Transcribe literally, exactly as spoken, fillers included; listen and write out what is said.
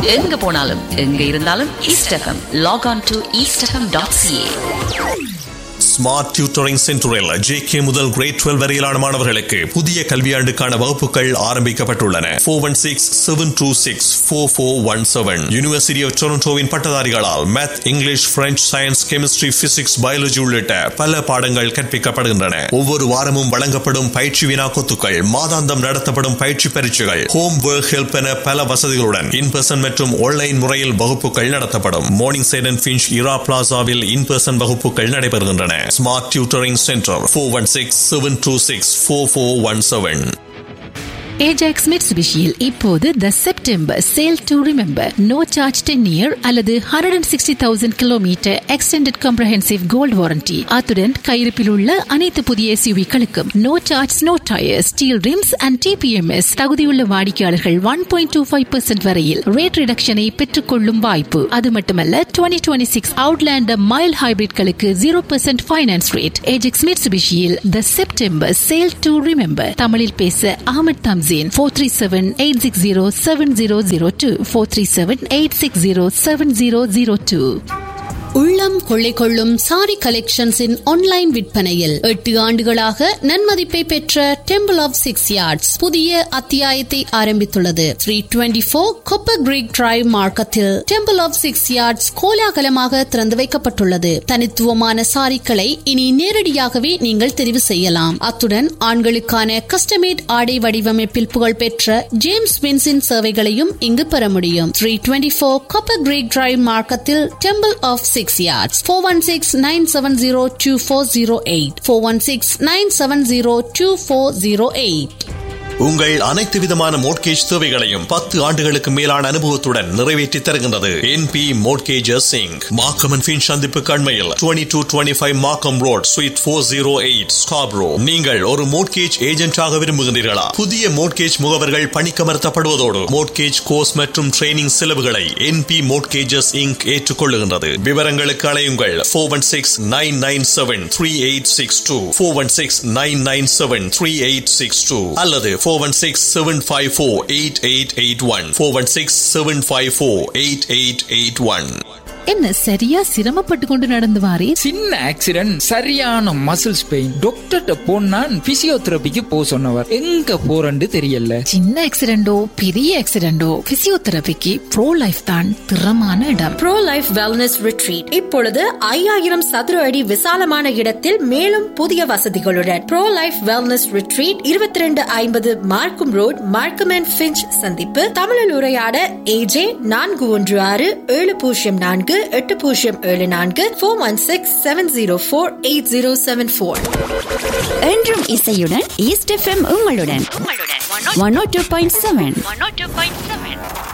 எங்க போனாலும் எங்க இருந்தாலும் east FM. Lock on to east FM dot CA. Smart tutoring சென்டரில் ஜே கே முதல் கிரேட் டுவெல் வரையிலான மாணவர்களுக்கு புதிய கல்வியாண்டுக்கான வகுப்புகள் ஆரம்பிக்கப்பட்டுள்ளன. Four one six seven two six four four one seven. University of டொரண்டோவின் பட்டதாரிகளால் math, English, French, science, chemistry, physics, biology உள்ளிட்ட பல பாடங்கள் கற்பிக்கப்படுகின்றன. ஒவ்வொரு வாரமும் வழங்கப்படும் பயிற்சி வினாக்கொத்துக்கள், மாதாந்தம் நடத்தப்படும் பயிற்சி பரீட்சைகள், ஹோம் ஒர்க் ஹெல்ப் என பல வசதிகளுடன் இன் பர்சன் மற்றும் ஆன்லைன் முறையில் வகுப்புகள் நடத்தப்படும். Morning side and Finch Ira பிளாசாவில் in person வகுப்புகள் நடைபெறுகின்றன. Smart Tutoring Center four one six seven two six four four one seven. Ajax மிட்சுபிஷியில் இப்போது த September sale to remember no charge ten year அல்லது hundred and sixty thousand kilometre extended comprehensive gold warranty. அத்துடன் கையிருப்பில் உள்ள அனைத்து புதிய எஸ்யூவிகளுக்கும் no charge no tyre, steel rims and DBMS. தகுதியுள்ள வாடிக்கையாளர்கள் one point two five percent வரையில் ரேட் ரிடக்ஷனை பெற்றுக் கொள்ளும் வாய்ப்பு. அது மட்டுமல்ல, twenty twenty six Outlander mile ஹைபிரிட்களுக்கு zero percent finance rate. Ajax மிட்சுபிஷியில் the September sale to remember. தமிழில் பேச Ahmed Thums four three seven eight six zero seven zero zero two four three seven eight six zero seven zero zero two. உள்ளம் கொள்ளை கொள்ளும் sorry கலெக்ஷன்ஸின் online விற்பனையில் எட்டு ஆண்டுகளாக நன்மதிப்பை பெற்ற டெம்பிள் ஆஃப் சிக்ஸ் யார்ட்ஸ் புதிய அத்தியாயத்தை ஆரம்பித்துள்ளது. Three twenty four copper Greek drive மார்க்கத்தில் டெம்பிள் ஆஃப் சிக்ஸ் யார்ட்ஸ் கோலாகலமாக திறந்து வைக்கப்பட்டுள்ளது. தனித்துவமான சாரிக்களை இனி நேரடியாகவே நீங்கள் தெரிவு செய்யலாம். அத்துடன் ஆண்களுக்கான கஸ்டமேட் ஆடை வடிவமைப்பில் புகழ்பெற்ற ஜேம்ஸ் வின்ஸின் சேவைகளையும் இங்கு பெற முடியும். Three twenty four copper Greek drive மார்க்கத்தில் temple of six yards. four one six nine seven zero two four zero eight four one six nine seven zero two four zero eight. உங்கள் அனைத்து விதமான mortgage தேவைகளையும் பத்து ஆண்டுகளுக்கு மேலான அனுபவத்துடன் நிறைவேற்றி தருகின்றது N P mortgages Singh. Markham and Finch சந்திப்பு கண்மையில் டுவெண்ட்டி டூ டுவெண்ட்டி ஃபைவ் மார்க்கம் road sweet four zero eight Scarborough. நீங்கள் ஒரு மோட்கேஜ் ஏஜென்டாக விரும்புகின்றீர்களா? புதிய மோட்கேஜ் முகவர்கள் பணிக்கமர்த்தப்படுவதோடு மோட்கேஜ் கோர்ஸ் மற்றும் ட்ரைனிங் செலவுகளை என் பி மோட்கேஜஸ் இங்க் ஏற்றுக்கொள்ளுகின்றது. விவரங்களுக்கு அழையுங்கள் four one six nine nine seven three eight six two four one six nine nine seven three eight six two அல்லது four one six seven five four eight eight eight one four one six seven five four eight eight eight one. என்ன சரியா சிரமப்பட்டு கொண்டு நடந்து வாரே? சின்ன accident, சரியான muscles pain. டாக்டர்ட்ட போனான் பிசியோதெரபிக்கு போ சொன்னவர். எங்க போறன்னு தெரியல. சின்ன ஆக்சிடென்டோ பெரிய ஆக்சிடென்டோ பிசியோதெரபிக்கு ப்ரோ லைஃப் தான் திறமான இடம். ப்ரோ லைஃப் வெல்னஸ் ரிட்ரீட் இப்பொழுது ஐயாயிரம் சதுர அடி விசாலமான இடத்தில் மேலும் புதிய வசதிகளுடன் ப்ரோ லைஃப் வெல்னஸ் ரிட்ரீட் இருபத்தி ரெண்டு ஐம்பது மார்க்கம் ரோட், மார்க்கம் அண்ட் ஃபின்ச் சந்திப்பு. தமிழில் உரையாட ஏஜே நான்கு ஒன்று ஆறு ஏழு பூஜ்ஜியம் நான்கு எட்டு பூஜ்ஜியம் ஏழு நான்கு four one six seven zero four eight zero seven four. என்றும் இசையுடன் ஈஸ்ட் எஃப்எம் உங்களுடன் ஒன் ஓ டூ பாயிண்ட் செவன்.